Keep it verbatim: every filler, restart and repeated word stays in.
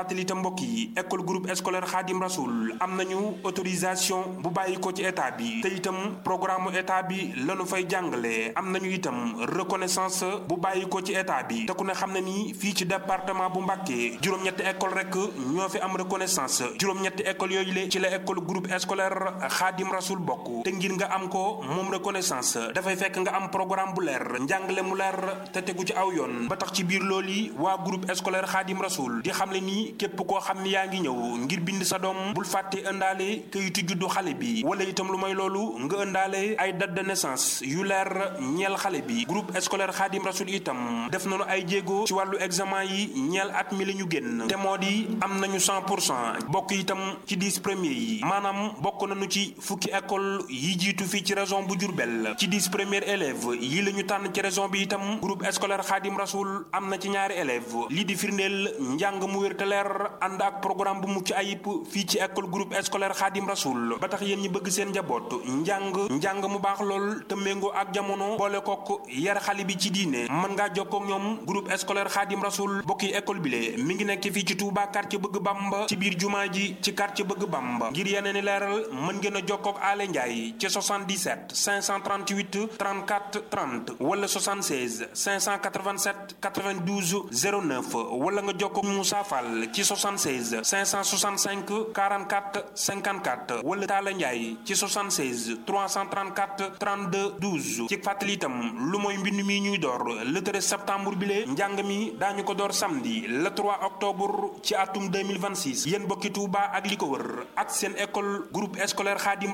fàttali itam mbokk yi école groupe scolaire Khadim Rasoul am nañu autorisation bu bàyyi ko ci état bi te itam programme état bi lañu fay jàngale am nañu itam reconnaissance bu bàyyi ko ci état bi te ku ne xam ne ni fii ci département bu Mbacké juróom-ñetti école rek ñoo fi am reconnaissance juróom-ñetti école yooyu le ci la école groupe scolaire Khadim Rasoul bokk te ngir nga am ko moom reconnaissance dafay fekk nga am programme bu leer njàngale mu leer te tegu ci aw yoon ba tax ci biir loolu yi waa groupe scolaire Khadim Rasoul di xamle ni képp koo xam ni yaa ngi ñëw ngir bind sa doom bul fàtte ëndaale kayitu juddu xale bi wala itam lu may loolu nga ëndaale ay date de naissance yu leer ñeel xale bi groupe scolaire Khadim Rasoul itam def nañu ay jéego ci wàllu examen yi ñeel at mi la ñu génn te moo di am nañu cent pour cent bokk itam ci dix premiers yi maanaam bokk nañu ci fukki école yi jiitu fii ci région bu Diourbel ci dix premiers élèves yi la ñu tànn ci région bi itam groupe scolaire Khadim Rasoul am na ci ñaari élèves lii di firndeel njàng mu wér te leer ànd ak programme bu mucc ayib fii ci école groupe scolaire Khadim Rasoul ba tax yéen ñi bëgg seen njaboot njàng njàng mu baax lool te méngoo ak jamono boole kook yar xale bi ci diine mën ngaa jokkoo ak ñoom groupe scolaire Khadim Rasoul bokki école bi le mi ngi nekk fii ci Touba quartier bëgg Bamba ci biir jumaa ji ci quartier bëgg Bamba ngir yeneen i leeral mën ngeen a jokkoo ak Ale Ndiaye ci soixante-dix-sept cinq cent trente-huit trente-quatre trente wala soixante-seize cinq cent quatre-vingt-sept quatre-vingt-douze zéro neuf wala nga jokkoo ak Moussa Fall ci soixante-seize cinq cent soixante-cinq quarante-quatre cinquante-quatre wala Talla Ndiaye ci soixante-seize trois cent trente-quatre trente-deux douze ci fàttali itam lu mooy mbind mi ñuy door le treize septembre bi le njàng mi daañu ko door samedi le trois octobre ci atum deux mille vingt-six yéen bokki Touba ak li ko wër ak seen école groupe scolaire Khadim